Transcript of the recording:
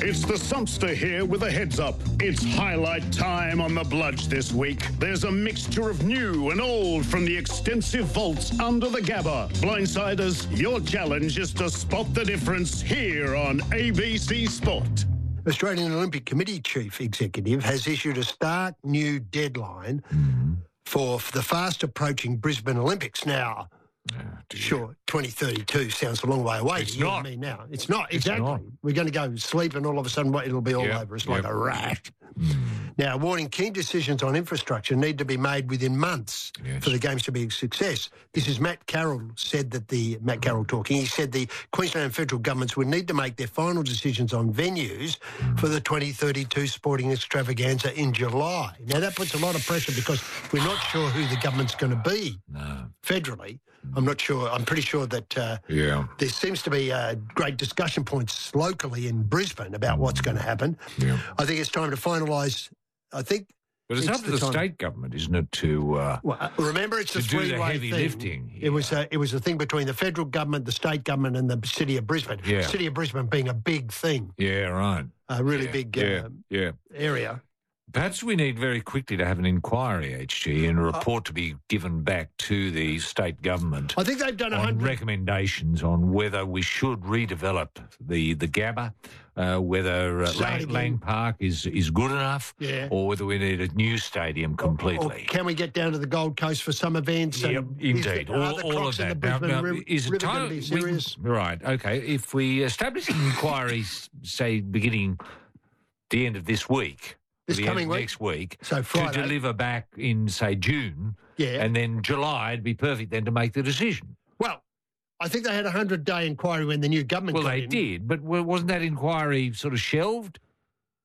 It's the Sumpster here with a heads up. It's highlight time on the Bludge this week. There's a mixture of new and old from the extensive vaults under the Gabba. Blindsiders, your challenge is to spot the difference here on ABC Sport. Australian Olympic Committee Chief Executive has issued a stark new deadline for the fast-approaching Brisbane Olympics. Now, sure, 2032 sounds a long way away. It's not. Me now. It's not, exactly. Not. We're going to go sleep and all of a sudden it'll be all over us like a rat. Now, warning key decisions on infrastructure need to be made within months for the Games to be a success. This is Matt Carroll talking. He said the Queensland federal governments would need to make their final decisions on venues for the 2032 sporting extravaganza in July. Now, that puts a lot of pressure because we're not sure who the government's going to be federally. I'm not sure. I'm pretty sure that there seems to be great discussion points locally in Brisbane about what's going to happen. Yeah. I think it's time to finalise. But it's up to the state government, isn't it, to remember, it's a do the three-way heavy thing. lifting. It was a thing between the federal government, the state government, and the city of Brisbane. Yeah. The city of Brisbane being a big thing, Yeah, right. a really big area. Perhaps we need very quickly to have an inquiry, HG, and a report to be given back to the state government. I think they've done on recommendations on whether we should redevelop the Gabba, whether Lang Park is good enough, or whether we need a new stadium completely. Or can we get down to the Gold Coast for some events? Yep, indeed. All of that. Now, is it going to be serious? Right, okay. If we establish an inquiry, say, beginning the end of this week, this coming week? Next week, so Friday, to deliver back in, say, June, and then July, it'd be perfect then to make the decision. Well, I think they had a 100-day inquiry when the new government Well, they did, but wasn't that inquiry sort of shelved?